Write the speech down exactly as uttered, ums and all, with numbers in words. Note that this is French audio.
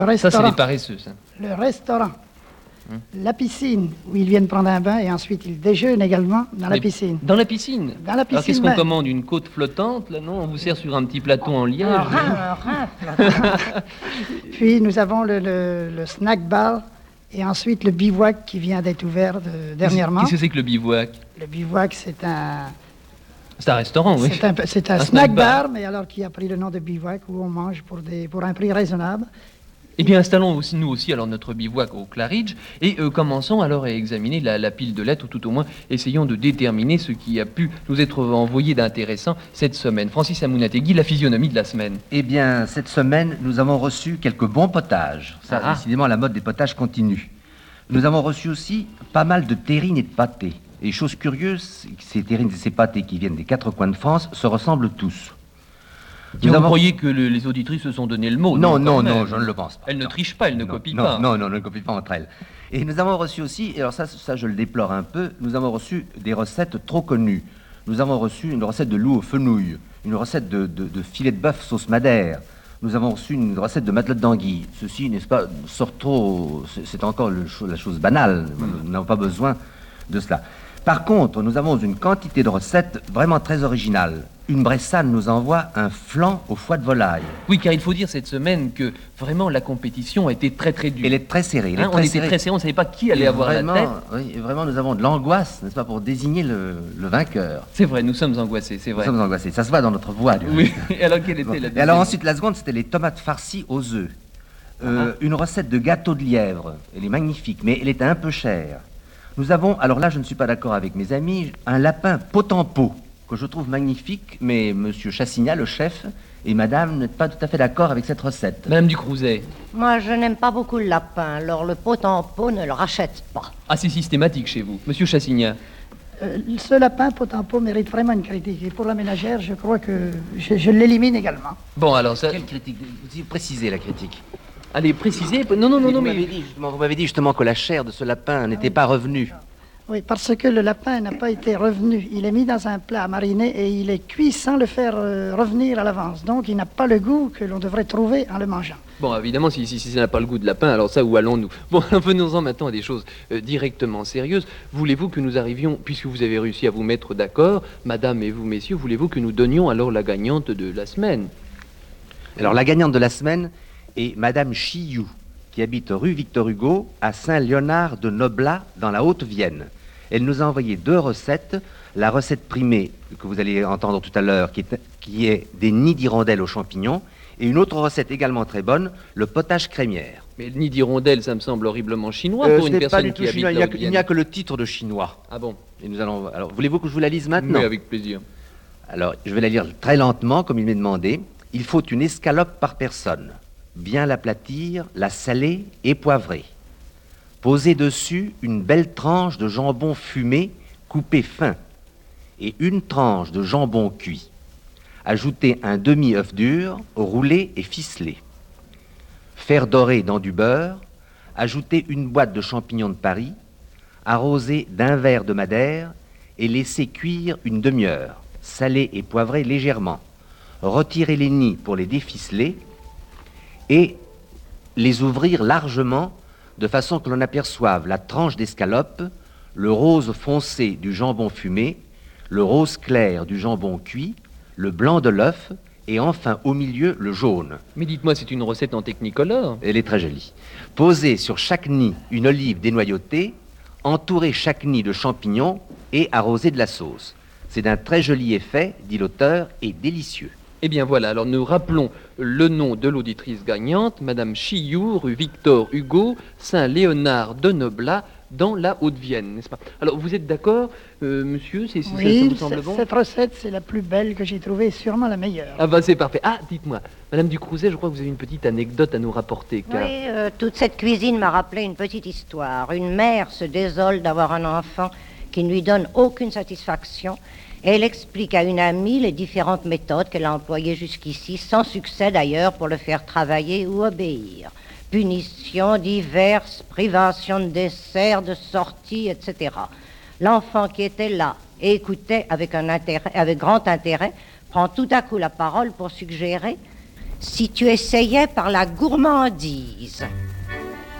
Le Ça, c'est restaurant, les paresseux, ça. le restaurant, Hum. la piscine, où ils viennent prendre un bain et ensuite ils déjeunent également dans la Mais piscine. Dans la piscine Dans la Alors, qu'est-ce piscine qu'on même. commande? Une côte flottante, là, non? On vous sert sur un petit plateau en liège? Un rein, un rein, là. Puis nous avons le, le- le snack bar et ensuite le bivouac qui vient d'être ouvert de- dernièrement. Qu'est-ce que c'est que le bivouac? Le bivouac, c'est un, C'est un restaurant, oui. c'est un, peu- c'est un Un snack, snack bar. bar, mais alors qui a pris le nom de bivouac où on mange pour, des, pour un prix raisonnable. Eh bien, installons aussi, nous aussi alors notre bivouac au Claridge et euh, commençons alors à examiner la, la pile de lettres, ou tout au moins essayons de déterminer ce qui a pu nous être envoyé d'intéressant cette semaine. Francis Amunategui, la physionomie de la semaine. Eh bien, cette semaine, nous avons reçu quelques bons potages. Ça, Ah. décidément, la mode des potages continue. Nous avons reçu aussi pas mal de terrines et de pâtés. Et chose curieuse, ces terrines et ces pâtés qui viennent des quatre coins de France se ressemblent tous. Et Nous vous avons- croyez que le- les auditrices se sont donné le mot? Non, quand non, même. non, je ne le pense pas. Elles ne Non. trichent pas, elles ne Non, copient non, pas. Non, non, ne copient pas entre elles. Et nous avons reçu aussi, et alors ça, ça je le déplore un peu, nous avons reçu des recettes trop connues. Nous avons reçu une recette de loup aux fenouilles, une recette de, de- de filet de bœuf sauce madère. Nous avons reçu une recette de matelote d'anguille. Ceci, n'est-ce pas, sort trop, c'est- c'est encore le cho- la chose banale. Nous n'avons pas besoin de cela. Par contre, nous avons une quantité de recettes vraiment très originales. Une Bressane nous envoie un flan au foie de volaille. Oui, car il faut dire cette semaine que vraiment la compétition a été très très dure. Elle est très serrée. Elle est Hein, on très était serrée. très serrés, on ne savait pas qui allait Et avoir vraiment, la tête. oui, et vraiment, nous avons de l'angoisse, n'est-ce pas, pour désigner le, le vainqueur. C'est vrai, nous sommes angoissés, c'est Nous vrai. sommes angoissés. Ça se voit dans notre voix. du Oui, reste. et alors quelle était Bon. la Et deuxième? alors ensuite, la seconde, c'était les tomates farcies aux œufs. Euh, Une recette de gâteau de lièvre. Elle est magnifique, mais elle était un peu chère. Nous avons, alors là, je ne suis pas d'accord avec mes amis, un lapin pot en pot, que je trouve magnifique, mais Monsieur Chassigna, le chef, et Madame n'êtes pas tout à fait d'accord avec cette recette. Madame Ducrouzet. Moi, je n'aime pas beaucoup le lapin, alors le pot en pot ne le rachète pas. Ah, c'est systématique chez vous. Monsieur Chassigna. Euh, ce lapin pot en pot mérite vraiment une critique. Et pour la ménagère, je crois que je, je l'élimine également. Bon, alors ça... Quelle critique? Vous précisez la critique. Allez, précisez... Non, non, non, non, vous mais... m'avez dit, justement, vous m'avez dit justement que la chair de ce lapin n'était pas revenue. Oui, parce que le lapin n'a pas été revenu. Il est mis dans un plat à mariner et il est cuit sans le faire euh, revenir à l'avance. Donc il n'a pas le goût que l'on devrait trouver en le mangeant. Bon, évidemment, si, si, si ça n'a pas le goût de lapin, alors ça, où allons-nous? Bon, venons-en maintenant à des choses euh, directement sérieuses. Voulez-vous que nous arrivions, puisque vous avez réussi à vous mettre d'accord, madame et vous, messieurs, voulez-vous que nous donnions alors la gagnante de la semaine? Alors la gagnante de la semaine est Madame Chiou, qui habite rue Victor Hugo à Saint-Léonard de Noblat dans la Haute-Vienne. Elle nous a envoyé deux recettes. La recette primée que vous allez entendre tout à l'heure, qui est, qui est des nids d'hirondelles aux champignons, et une autre recette également très bonne, le potage crémière. Mais le nid d'hirondelle, ça me semble horriblement chinois Euh, pour ce une n'est pas personne du tout qui habite chinois, il la n'y a, que- il Haute-Vienne. n'y a que le titre de chinois. Ah bon? Et nous allons. Alors, voulez-vous que je vous la lise maintenant? Oui, avec plaisir. Alors, je vais la lire très lentement, comme il m'est demandé. Il faut une escalope par personne. Bien l'aplatir, la saler et poivrer. Poser dessus une belle tranche de jambon fumé, coupé fin, et une tranche de jambon cuit. Ajouter un demi-œuf dur, roulé et ficelé. Faire dorer dans du beurre. Ajouter une boîte de champignons de Paris. Arroser d'un verre de madère et laisser cuire une demi-heure. Saler et poivrer légèrement. Retirer les nids pour les déficeler et les ouvrir largement de façon que l'on aperçoive la tranche d'escalope, le rose foncé du jambon fumé, le rose clair du jambon cuit, le blanc de l'œuf et enfin au milieu le jaune. Mais dites-moi, c'est une recette en technicolore? Elle est très jolie. Poser sur chaque nid une olive dénoyautée, entourer chaque nid de champignons et arroser de la sauce. C'est d'un très joli effet, dit l'auteur, et délicieux. Eh bien voilà, alors nous rappelons le nom de l'auditrice gagnante, Madame Chiou, rue Victor Hugo, Saint-Léonard de Noblat, dans la Haute-Vienne, n'est-ce pas? Alors vous êtes d'accord, euh, monsieur, c'est, c'est- ça, ça Oui, vous semble c- bon? cette recette, c'est la plus belle que j'ai trouvée et sûrement la meilleure. Ah bah c'est parfait. Ah, dites-moi, Madame Ducrouzet, je crois que vous avez une petite anecdote à nous rapporter, car... Oui, euh, toute cette cuisine m'a rappelé une petite histoire. Une mère se désole d'avoir un enfant qui ne lui donne aucune satisfaction. Elle explique à une amie les différentes méthodes qu'elle a employées jusqu'ici, sans succès d'ailleurs, pour le faire travailler ou obéir. Punitions diverses, privation de dessert, de sortie, et cetera. L'enfant qui était là et écoutait avec, un intérêt, avec grand intérêt prend tout à coup la parole pour suggérer si tu essayais par la gourmandise